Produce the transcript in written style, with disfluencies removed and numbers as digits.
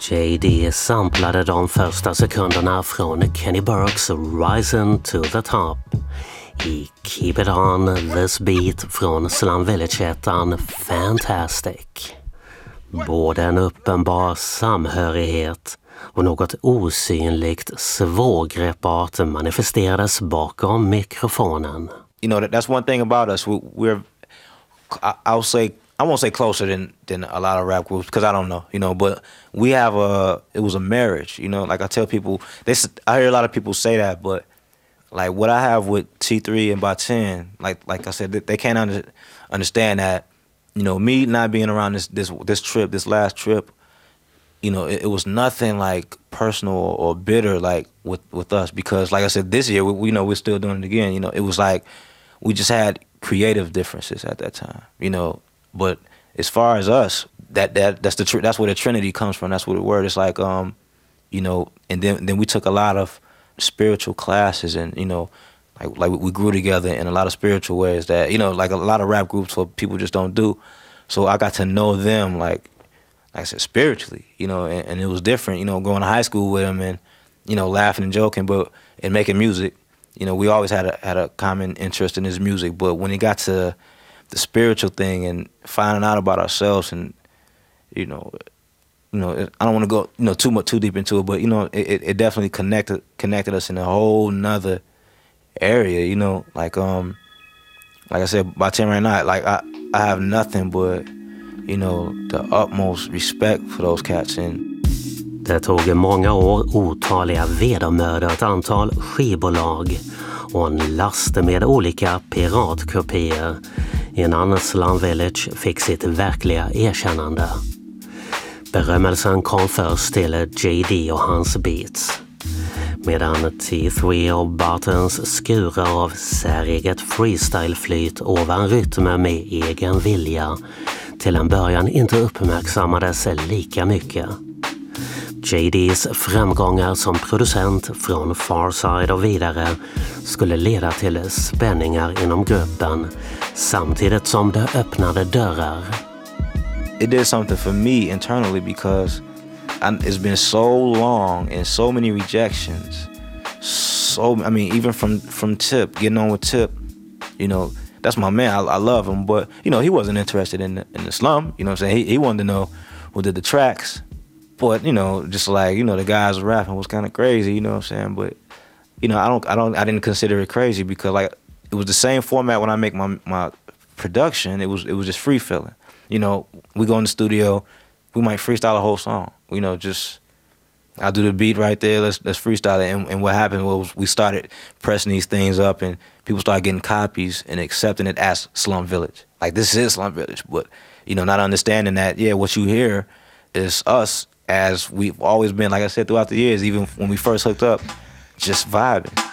JD samplade de första sekunderna från Kenny Burke's Rising to the Top i Keep It On This Beat från Slum Village-ettan Fantastic. Både en uppenbar samhörighet och något osynligt svårgreppbart manifesterades bakom mikrofonen. You know, that's one thing about us. We're I'll say, I won't say closer than a lot of rap groups because I don't know, you know, but we have it was a marriage, you know, like I tell people, I hear a lot of people say that, but like what I have with T3 and Batin, like I said, they can't understand that, you know, me not being around this last trip, you know, it was nothing like personal or bitter like with us because like I said, this year, we know we're still doing it again, you know, it was like we just had creative differences at that time, you know, but as far as us, that's where the Trinity comes from. That's what the word is like, you know, and then we took a lot of spiritual classes and, you know, like we grew together in a lot of spiritual ways that, you know, like a lot of rap groups or people just don't do. So I got to know them like I said, spiritually, you know, and it was different, you know, going to high school with them and, you know, laughing and joking, and making music, you know, we always had a common interest in his music. But when it got to the spiritual thing and finding out about ourselves and, you know, I don't want to go, you know, too deep into it, but, you know, it definitely connected us in a whole nother area, you know, like I said, by 10 right now, like I have nothing but, you know, the utmost respect for those cats. Det tog många år, otaliga vedermödor, ett antal skivbolag och en last med olika piratkopier innan Slum Village fick sitt verkliga erkännande. Berömmelsen kom först till JD och hans beats, medan T3 och Buttons skurar av säreget freestyle-flyt ovan rytmer med egen vilja till en början inte uppmärksammades lika mycket. JDs framgångar som producent från Farside och vidare skulle leda till spänningar inom gruppen samtidigt som det öppnade dörrar. It did something for me internally because it's been so long and so many rejections. So I mean, even from Tip, getting on with Tip, you know, that's my man. I love him, but you know, he wasn't interested in the slum. You know what I'm saying? He wanted to know who did the tracks. But you know, just like, you know, the guys rapping was kind of crazy. You know what I'm saying? But you know, I didn't consider it crazy because like it was the same format when I make my production. It was just free feeling. You know, we go in the studio, we might freestyle a whole song. You know, just I'll do the beat right there. Let's freestyle it. And what happened was we started pressing these things up, and people started getting copies and accepting it as Slum Village. Like, this is Slum Village, but you know, not understanding that what you hear is us as we've always been. Like I said, throughout the years, even when we first hooked up, just vibing.